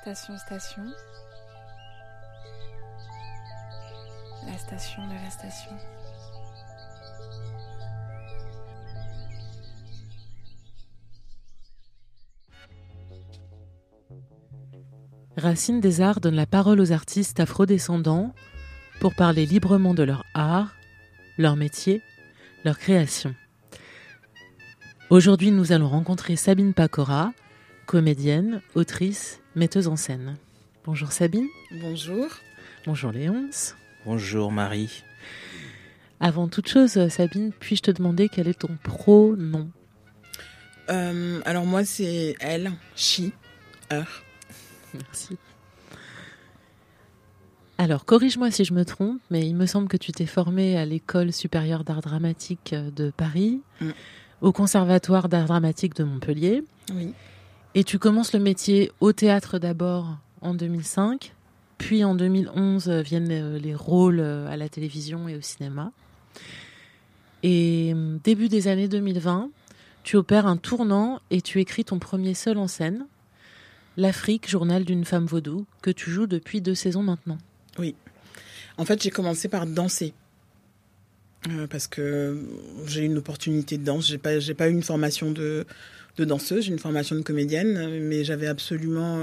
Station, station. La station de la station. Racines des Arts donne la parole aux artistes afrodescendants pour parler librement de leur art, leur métier, leur création. Aujourd'hui, nous allons rencontrer Sabine Pacora, comédienne, autrice, metteuse en scène. Bonjour Sabine. Bonjour. Bonjour Léonce. Bonjour Marie. Avant toute chose, Sabine, puis-je te demander quel est ton pronom ? Alors moi c'est elle, she, her. Merci. Alors, corrige-moi si je me trompe, mais il me semble que tu t'es formée à l'École supérieure d'art dramatique de Paris, au Conservatoire d'art dramatique de Montpellier. Oui. Et tu commences le métier au théâtre d'abord en 2005, puis en 2011 viennent les rôles à la télévision et au cinéma. Et début des années 2020, tu opères un tournant et tu écris ton premier seul en scène, L'Afrique, journal d'une femme vaudou, que tu joues depuis 2 saisons maintenant. Oui. En fait, j'ai commencé par danser. Parce que j'ai eu une opportunité de danse. J'ai pas eu une formation de danseuse, j'ai une formation de comédienne, mais j'avais absolument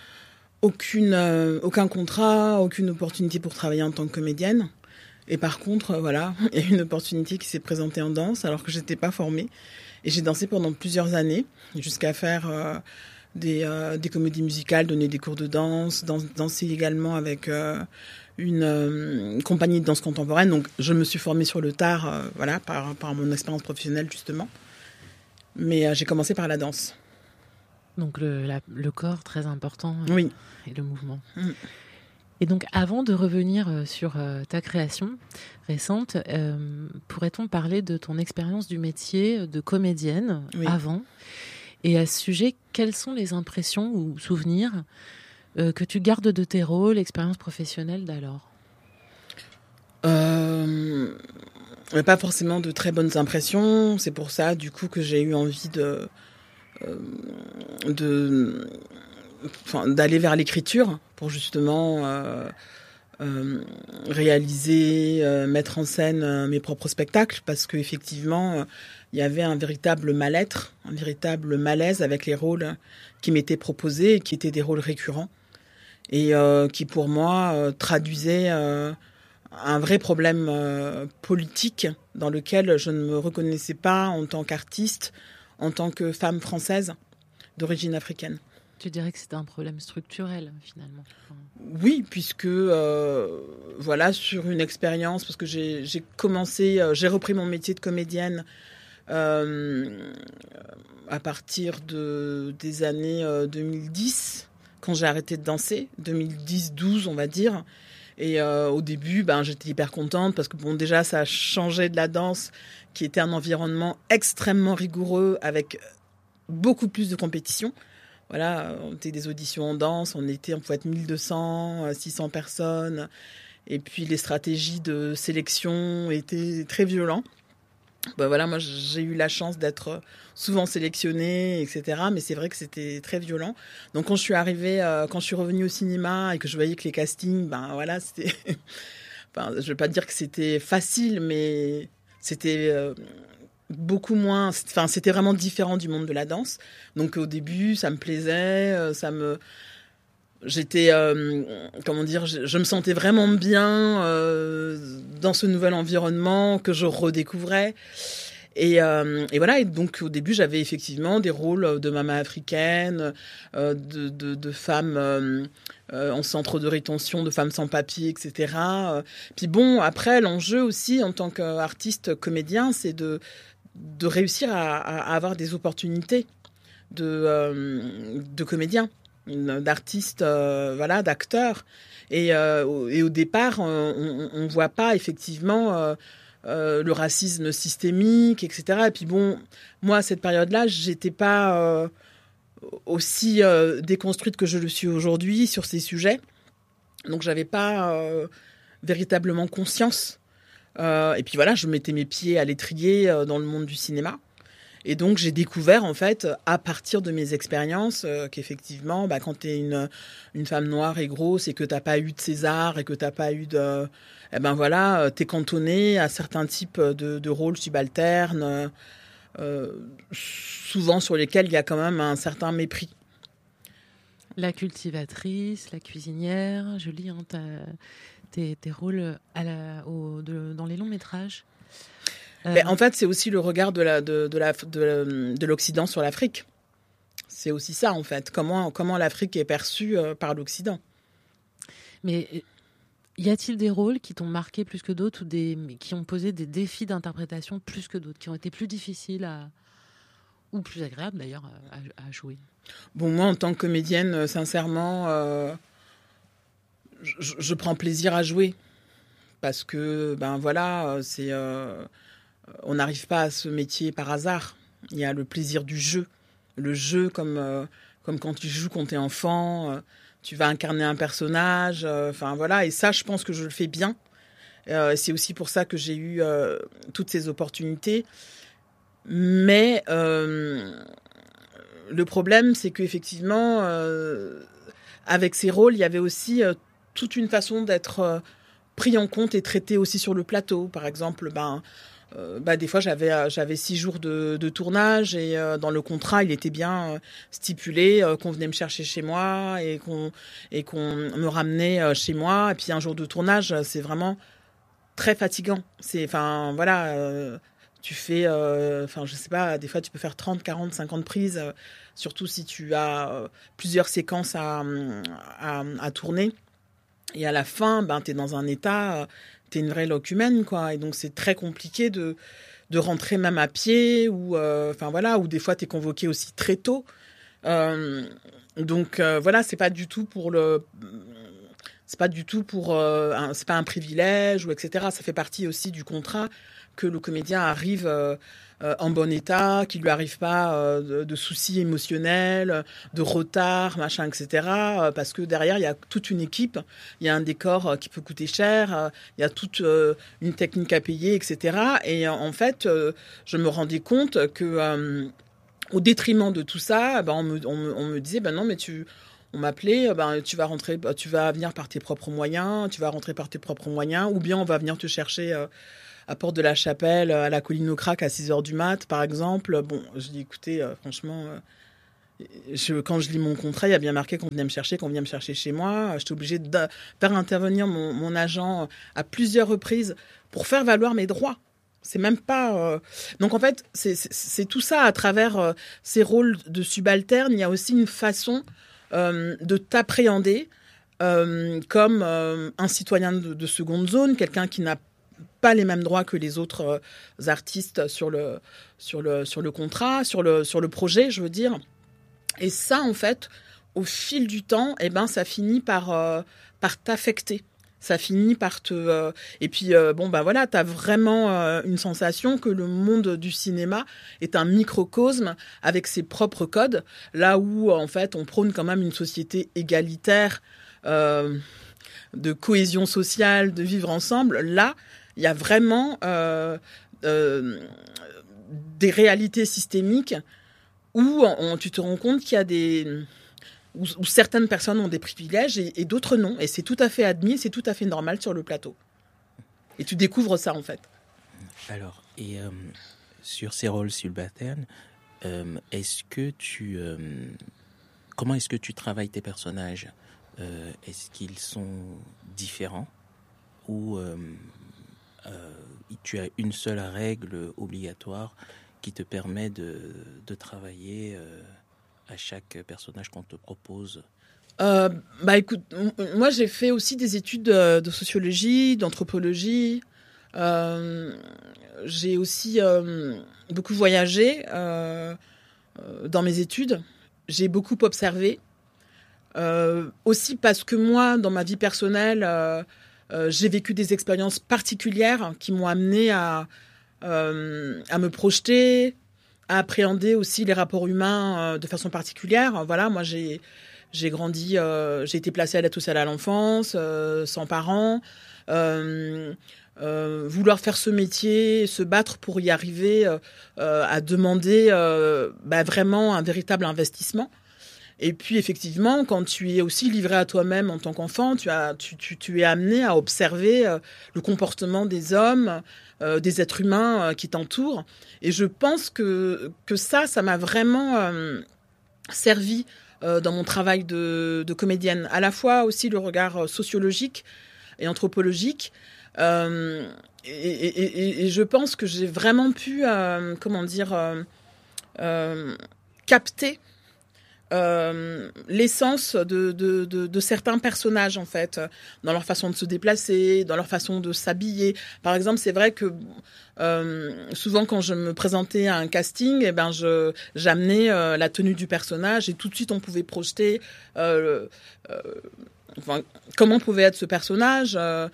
aucun contrat, aucune opportunité pour travailler en tant que comédienne. Et par contre, voilà, il y a une opportunité qui s'est présentée en danse alors que j'étais pas formée. Et j'ai dansé pendant plusieurs années, jusqu'à faire des comédies musicales, donner des cours de danse, danser également avec une compagnie de danse contemporaine. Donc je me suis formée sur le tard, voilà, par mon expérience professionnelle justement. Mais j'ai commencé par la danse. Donc le corps, très important, oui. Et le mouvement. Et donc avant de revenir sur ta création récente, pourrait-on parler de ton expérience du métier de comédienne avant ? Et à ce sujet, quelles sont les impressions ou souvenirs que tu gardes de tes rôles, l'expérience professionnelle d'alors ? Pas forcément de très bonnes impressions. C'est pour ça, du coup, que j'ai eu envie d'aller vers l'écriture pour justement réaliser, mettre en scène mes propres spectacles, parce qu'effectivement, il y avait un véritable mal-être, un véritable malaise avec les rôles qui m'étaient proposés et qui étaient des rôles récurrents et qui, pour moi, traduisaient un vrai problème politique dans lequel je ne me reconnaissais pas en tant qu'artiste, en tant que femme française d'origine africaine. Tu dirais que c'était un problème structurel, finalement. Oui, puisque, voilà, sur une expérience, parce que j'ai repris mon métier de comédienne à partir des années 2010, quand j'ai arrêté de danser, 2010-12, on va dire. Et au début, j'étais hyper contente, parce que, bon, déjà, ça a changé de la danse, qui était un environnement extrêmement rigoureux, avec beaucoup plus de compétition. Voilà, on était des auditions en danse, on pouvait être 1200, 600 personnes. Et puis les stratégies de sélection étaient très violentes. Voilà, moi j'ai eu la chance d'être souvent sélectionnée, etc. Mais c'est vrai que c'était très violent. Donc quand je suis revenue au cinéma et que je voyais que les castings, voilà, c'était... je ne vais pas dire que c'était facile, mais c'était... beaucoup moins, c'était vraiment différent du monde de la danse. Donc au début, ça me plaisait, je me sentais vraiment bien dans ce nouvel environnement que je redécouvrais. Et voilà, et donc au début, j'avais effectivement des rôles de maman africaine, de femmes en centre de rétention, de femmes sans papier, etc. Puis bon, après, l'enjeu aussi, en tant qu'artiste comédien, c'est de réussir à avoir des opportunités de comédien, d'artiste, voilà, d'acteur. Et au départ, on voit pas effectivement le racisme systémique, etc. Et puis bon, moi, à cette période-là, j'étais pas aussi déconstruite que je le suis aujourd'hui sur ces sujets. Donc, j'avais pas véritablement conscience. Et puis voilà, je mettais mes pieds à l'étrier dans le monde du cinéma. Et donc, j'ai découvert, en fait, à partir de mes expériences, qu'effectivement, quand tu es une femme noire et grosse et que tu n'as pas eu de César et que tu n'as pas eu de... tu es cantonnée à certains types de rôles subalternes, souvent sur lesquels il y a quand même un certain mépris. La cultivatrice, la cuisinière, je lis tes rôles dans les longs métrages. En fait, c'est aussi le regard de l'Occident sur l'Afrique. C'est aussi ça, en fait. Comment l'Afrique est perçue par l'Occident. Mais y a-t-il des rôles qui t'ont marqué plus que d'autres ou qui ont posé des défis d'interprétation plus que d'autres, qui ont été plus difficiles ou plus agréables d'ailleurs à jouer? Bon, moi, en tant que comédienne, sincèrement, je prends plaisir à jouer. Parce que, on n'arrive pas à ce métier par hasard. Il y a le plaisir du jeu. Le jeu, comme quand tu joues quand tu es enfant, tu vas incarner un personnage. Et ça, je pense que je le fais bien. C'est aussi pour ça que j'ai eu toutes ces opportunités. Mais le problème, c'est qu'effectivement, avec ces rôles, il y avait aussi toute une façon d'être pris en compte et traité aussi sur le plateau. Par exemple, des fois, j'avais 6 jours de tournage et dans le contrat, il était bien stipulé qu'on venait me chercher chez moi et qu'on me ramenait chez moi. Et puis, un jour de tournage, c'est vraiment très fatigant. Tu fais, je sais pas, des fois, tu peux faire 30, 40, 50 prises, surtout si tu as plusieurs séquences à tourner. Et à la fin, tu es dans un état, tu es une vraie loque humaine, quoi. Et donc, c'est très compliqué de rentrer même à pied ou des fois, tu es convoqué aussi très tôt. C'est pas du tout pour c'est pas un privilège ou etc. Ça fait partie aussi du contrat que le comédien arrive en bon état, qu'il lui arrive pas de soucis émotionnels, de retard, machin, etc. Parce que derrière, il y a toute une équipe, il y a un décor qui peut coûter cher, il y a toute une technique à payer, etc. Et en fait, je me rendais compte que au détriment de tout ça, on me disait, non, mais on m'appelait, tu vas rentrer, tu vas venir par tes propres moyens, ou bien on va venir te chercher à Porte de la Chapelle, à la Colline au Crac, à 6h du mat, par exemple. Bon, je dis, écoutez, franchement, quand je lis mon contrat, il y a bien marqué qu'on vient me chercher chez moi. J'étais obligée de faire intervenir mon agent à plusieurs reprises pour faire valoir mes droits. C'est même pas... Donc, en fait, c'est tout ça à travers ces rôles de subalterne. Il y a aussi une façon de t'appréhender comme un citoyen de seconde zone, quelqu'un qui n'a pas les mêmes droits que les autres artistes sur le contrat, sur le projet, je veux dire. Et ça, en fait, au fil du temps, ça finit par t'affecter. Ça finit par te... Et puis, t'as vraiment une sensation que le monde du cinéma est un microcosme avec ses propres codes, là où, en fait, on prône quand même une société égalitaire, de cohésion sociale, de vivre ensemble. Là, il y a vraiment des réalités systémiques où tu te rends compte qu'il y a où certaines personnes ont des privilèges et d'autres non. Et c'est tout à fait admis, c'est tout à fait normal sur le plateau. Et tu découvres ça, en fait. Alors, sur ces rôles subalternes, comment est-ce que tu travailles tes personnages? Est-ce qu'ils sont différents ou tu as une seule règle obligatoire qui te permet de travailler à chaque personnage qu'on te propose? Écoute, moi j'ai fait aussi des études de sociologie, d'anthropologie. J'ai aussi beaucoup voyagé dans mes études. J'ai beaucoup observé. Aussi parce que moi, dans ma vie personnelle, j'ai vécu des expériences particulières qui m'ont amené à me projeter, à appréhender aussi les rapports humains de façon particulière. Voilà, moi j'ai grandi, j'ai été placée à l'aide sociale à l'enfance, sans parents. vouloir faire ce métier, se battre pour y arriver, à demander vraiment un véritable investissement. Et puis effectivement, quand tu es aussi livré à toi-même en tant qu'enfant, tu es amené à observer le comportement des hommes, des êtres humains qui t'entourent. Et je pense que ça m'a vraiment servi dans mon travail de comédienne. À la fois aussi le regard sociologique et anthropologique. Et je pense que j'ai vraiment pu, capter l'essence de certains personnages, en fait, dans leur façon de se déplacer, dans leur façon de s'habiller. Par exemple, c'est vrai que souvent quand je me présentais à un casting, j'amenais la tenue du personnage et tout de suite on pouvait projeter comment pouvait être ce personnage,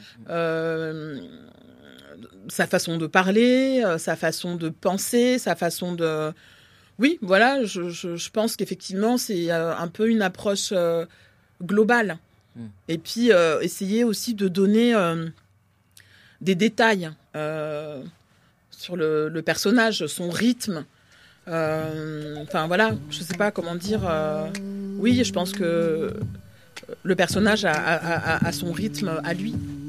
sa façon de parler, sa façon de penser, sa façon de... Oui, voilà, je pense qu'effectivement, c'est un peu une approche globale. Et puis, essayer aussi de donner des détails sur le personnage, son rythme. Voilà, je sais pas comment dire. Oui, je pense que le personnage a son rythme à lui.